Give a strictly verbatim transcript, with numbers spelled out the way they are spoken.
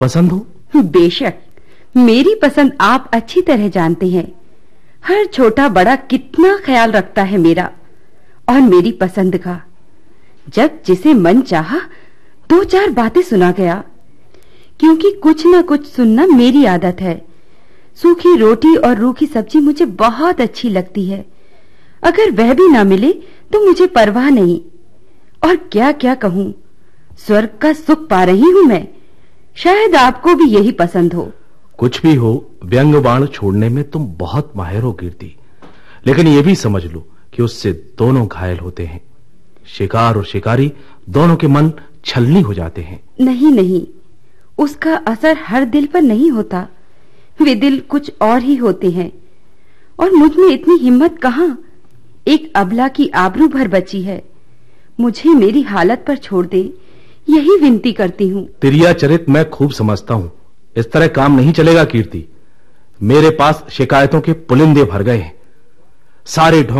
पसंद हो? बेशक, मेरी पसंद आप अच्छी तरह जानते हैं। हर छोटा बड़ा कितना ख्याल रखता है मेरा और मेरी पसंद का। जब जिसे मन चाहा दो चार बातें सुना गया, क्योंकि कुछ न कुछ सुनना मेरी आदत है। सूखी रोटी और रूखी सब्जी मुझे बहुत अच्छी लगती है। अगर वह भी ना मिले तो मुझे परवाह नहीं। और क्या क्या कहूं, स्वर्ग का सुख पा रही हूं मैं। शायद आपको भी यही पसंद हो। कुछ भी हो, व्यंग बाण छोड़ने में तुम बहुत माहिर हो कीर्ति। लेकिन यह भी समझ लो कि उससे दोनों घायल होते हैं। शिकार और शिकारी दोनों के मन छलनी हो जाते हैं। नहीं नहीं, उसका असर हर दिल पर नहीं होता। वे दिल कुछ और ही होते हैं। और मुझ में इतनी हिम्मत कहां। एक अबला की आबरू भर बची है। मुझे मेरी हालत पर छोड़ दे, यही विनती करती हूँ। तिरिया चरित मैं खूब समझता हूँ। इस तरह काम नहीं चलेगा कीर्ति। मेरे पास शिकायतों के पुलिंदे भर गए हैं। सारे ढोंग